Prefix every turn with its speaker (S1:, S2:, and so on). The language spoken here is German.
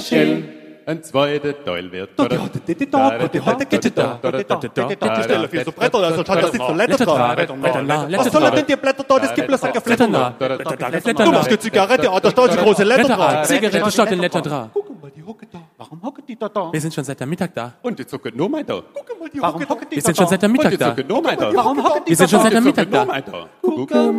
S1: Shell, ein zweiter Teil wird.
S2: Die hat eine Kette da. Die Stelle für so Bretter, also da sind so Letter dran. Was sollen denn die Blätter da? Das gibt bloß ein Blätter da. Du machst eine Zigarette, da steht die große Letter dran.
S3: Zigarette statt den Letter dran.
S2: Guck mal, die hocke da. Warum hocke die da?
S3: Wir sind schon seit der Mittag da.
S1: Und die zucken nur mal da.
S2: Guck mal, die hocke da.
S3: Wir sind schon seit der
S1: Und die
S3: Mittag da.
S1: zucken nur mal da.
S2: Warum hocke die
S3: Wir sind schon seit der
S1: Die
S3: Mittag
S1: zucken nur
S3: da.
S1: mal da. Guck